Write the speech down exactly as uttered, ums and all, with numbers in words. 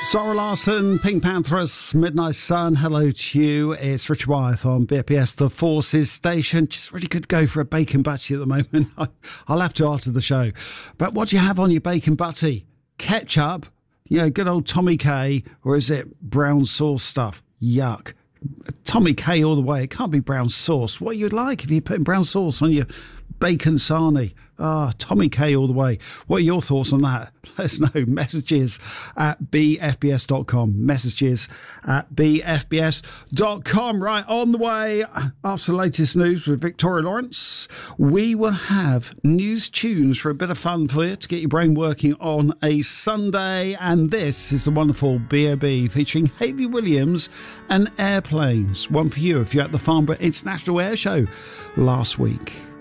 Zara Larsson, Pink Panthers, Midnight Sun, hello to you. It's Richard Wyeth on B F B S, the Forces station. Just really good go for a bacon butty at the moment. I'll have to after the show. But what do you have on your bacon butty? Ketchup, you know, good old Tommy K, or is it brown sauce stuff? Yuck. Tommy K all the way. It can't be brown sauce. What you'd like if you're putting brown sauce on your bacon sarnie? Ah, Tommy K all the way. What are your thoughts on that? Let us know. Messages at b f b s dot com. Messages at b f b s dot com. Right, on the way, after the latest news with Victoria Lawrence, we will have news tunes for a bit of fun for you to get your brain working on a Sunday. And this is the wonderful B A B featuring Hayley Williams and Airplanes. One for you if you're at the Farnborough International Air Show last week.